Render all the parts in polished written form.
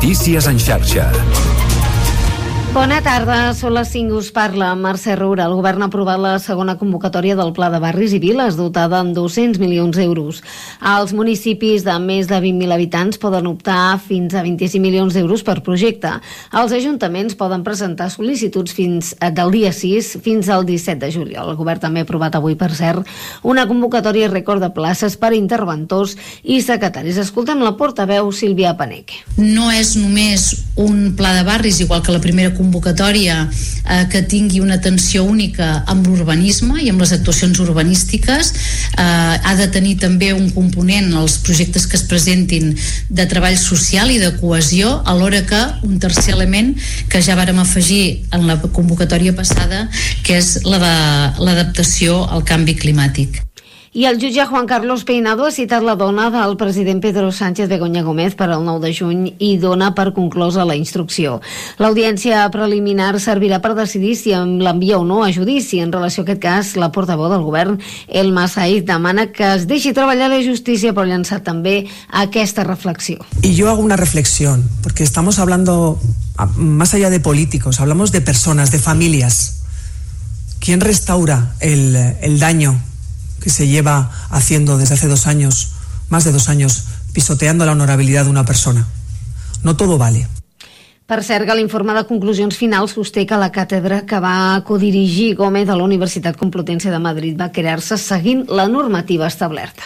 Notícies en xarxa. Bona tarda, són les 5, us parla Mercè Roura. El govern ha aprovat la segona convocatòria del Pla de Barris i Viles, dotada amb 200 milions d'euros. Els municipis de més de 20.000 habitants poden optar fins a 25 milions d'euros per projecte. Els ajuntaments poden presentar sol·licituds del dia 6 fins al 17 de juliol. El govern també ha aprovat avui, per cert, una convocatòria rècord de places per a interventors i secretaris. Escoltem la portaveu Sílvia Paneque. No és només un pla de barris, igual que la primera convocatòria, que tingui una atenció única amb l'urbanisme i amb les actuacions urbanístiques. Ha de tenir també un component, els projectes que es presentin, de treball social i de cohesió, alhora que un tercer element que ja vàrem afegir en la convocatòria passada, que és la de l'adaptació al canvi climàtic. I el jutge Juan Carlos Peinado ha citat la dona del president Pedro Sánchez Begoña Gómez per al 9 de juny i dona per conclosa la instrucció. L'audiència preliminar servirà per decidir si l'envia o no a judici. En relació a aquest cas, la portaveu del govern, Elma Said, demana que es deixi treballar la justícia, però llançar també aquesta reflexió. Y yo hago una reflexión, porque estamos hablando, más allá de políticos, hablamos de personas, de familias. ¿Quién restaura el daño que se lleva haciendo desde hace 2 años, más de 2 años, pisoteando la honorabilidad de una persona? No todo vale. Per cert, que l'informe de conclusions finals sosté que la càtedra que va codirigir Gómez a la Universitat Complutense de Madrid va crear-se seguint la normativa establerta.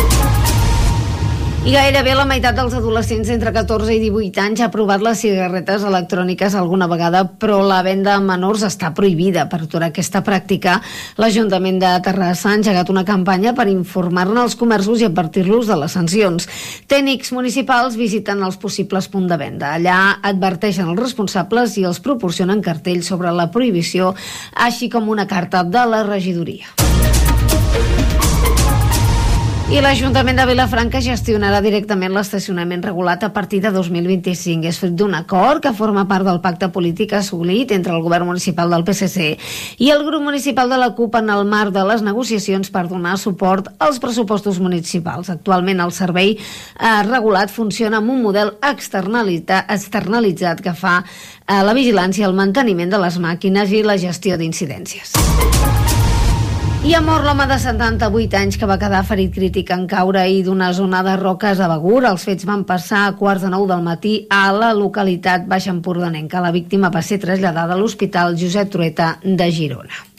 I gairebé la meitat dels adolescents entre 14 i 18 anys ha provat les cigarretes electròniques alguna vegada, però la venda a menors està prohibida. Per aturar aquesta pràctica, l'Ajuntament de Terrassa ha engegat una campanya per informar-ne als comerços i advertir-los de les sancions. Tècnics municipals visiten els possibles punts de venda. Allà adverteixen els responsables i els proporcionen cartells sobre la prohibició, així com una carta de la regidoria. I l'Ajuntament de Vilafranca gestionarà directament l'estacionament regulat a partir de 2025. És fruit d'un acord que forma part del pacte polític assolit entre el govern municipal del PSC i el grup municipal de la CUP en el marc de les negociacions per donar suport als pressupostos municipals. Actualment el servei regulat funciona amb un model externalitzat que fa la vigilància, el manteniment de les màquines i la gestió d'incidències. I ha mort l'home de 78 anys que va quedar ferit crític en caure ahir d'una zona de roques a Begur. Els fets van passar a 8:45 del matí a la localitat baixempordanenca. La víctima va ser traslladada a l'Hospital Josep Trueta de Girona.